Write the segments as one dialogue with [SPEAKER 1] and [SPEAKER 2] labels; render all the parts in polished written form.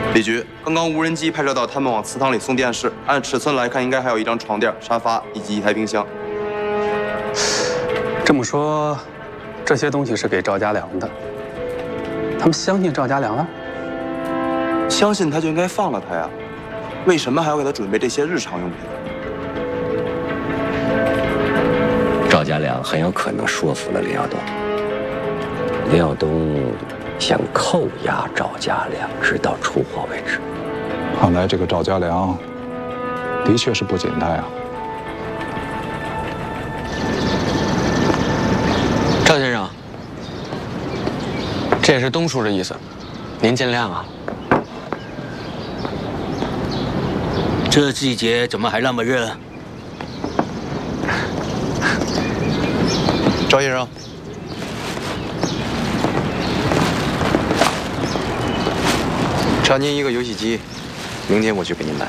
[SPEAKER 1] 李局，刚刚无人机拍摄到他们往祠堂里送电视，按尺寸来看，应该还有一张床垫、沙发以及一台冰箱。
[SPEAKER 2] 这么说，这些东西是给赵家良的。他们相信赵家良了？
[SPEAKER 1] 相信他就应该放了他呀，为什么还要给他准备这些日常用品？
[SPEAKER 3] 赵家良很有可能说服了林耀东。林耀东想扣押赵家良，直到出货为止。
[SPEAKER 4] 看来这个赵家良的确是不简单呀。
[SPEAKER 5] 赵先生，这也是东叔的意思，您见谅啊。
[SPEAKER 6] 这季节怎么还那么热？
[SPEAKER 7] 赵先生，差您一个游戏机，明天我去给您买。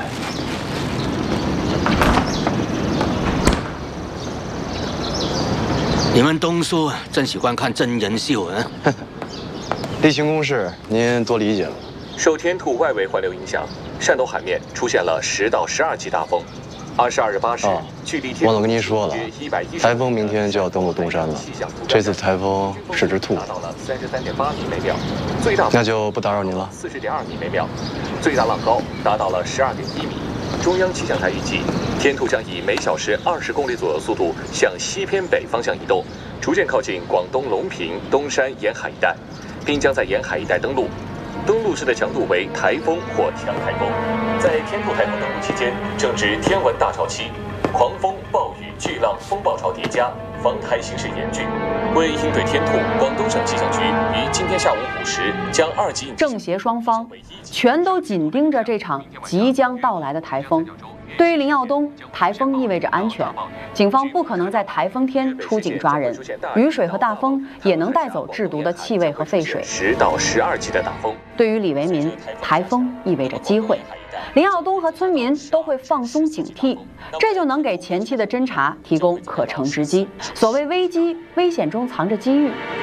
[SPEAKER 6] 你们东叔真喜欢看真人秀啊！
[SPEAKER 7] 例行公事，您多理解了。
[SPEAKER 8] 受天兔外围环流影响，汕头海面出现了10到12级大风。22日8时，距离天
[SPEAKER 7] 忘了跟您说了，台风明天就要登陆东山了。这次台风是只兔，
[SPEAKER 8] 达到了33.8米每秒，最大
[SPEAKER 7] 那就不打扰您了。
[SPEAKER 8] 40.2米每秒，最大浪高达到了12.1米。中央气象台预计，天兔将以每小时20公里左右速度向西偏北方向移动，逐渐靠近广东隆平、东山沿海一带，并将在沿海一带登陆。登陆时的强度为台风或强台风。在天兔台风登陆期间，正值天文大潮期，狂风、暴雨、巨浪、风暴潮叠加，防台形势严峻。为应对天兔，广东省气象局于今天下午5时将2级
[SPEAKER 9] 政协双方全都紧盯着这场即将到来的台风。对于林耀东，台风意味着安全，警方不可能在台风天出警抓人。雨水和大风也能带走制毒的气味和废水。
[SPEAKER 8] 10到12级的大风。
[SPEAKER 9] 对于李维民，台风意味着机会。林耀东和村民都会放松警惕，这就能给前期的侦查提供可乘之机。所谓危机，危险中藏着机遇。